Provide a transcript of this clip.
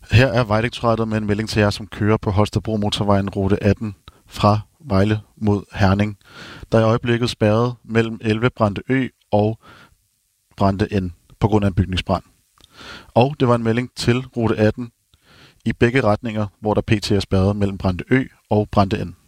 Her er Vejdirektoratet med en melding til jer, som kører på Holstebro Motorvejen rute 18 fra Vejle mod Herning. Der er i øjeblikket spærret mellem 11 Brande Ø og Brande N på grund af en bygningsbrand. Og det var en melding til rute 18 i begge retninger, hvor der pt. er spærret mellem Brande Ø og Brande N.